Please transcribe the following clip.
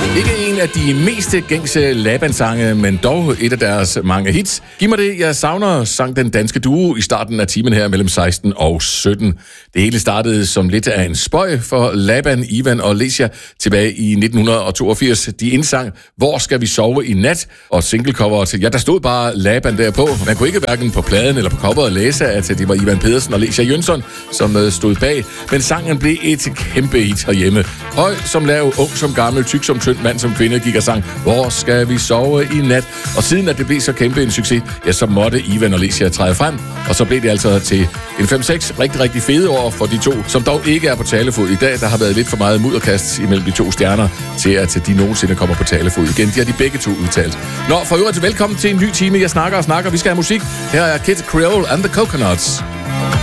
Ikke en af de mest gængse Laban-sange, men dog et af deres mange hits. Giv mig det, jeg savner, sang den danske duo i starten af timen her mellem 16 og 17. Det hele startede som lidt af en spøg for Laban, Ivan og Lecia tilbage i 1982. De indsang Hvor skal vi sove i nat? Og singlecoveret, ja, der stod bare Laban derpå. Man kunne ikke hverken på pladen eller på coveret læse, at det var Ivan Pedersen og Lecia Jønsson, som stod bag. Men sangen blev et kæmpe hit herhjemme. Høj som lav, ung som gammel, tyk som tynd, mand som kvinde gik og sang Hvor skal vi sove i nat? Og siden at det blev så kæmpe en succes, ja, så måtte Ivan og Lecia træde frem. Og så blev det altså til en 5-6 rigtig, rigtig fede år for de to, som dog ikke er på talefod i dag. Der har været lidt for meget mudderkast imellem de to stjerner, til at de nogensinde kommer på talefod igen. De har de begge to udtalt. Nå, for øvrigt velkommen til en ny time. Jeg snakker og snakker. Vi skal have musik. Her er Kid Creole and the Coconuts.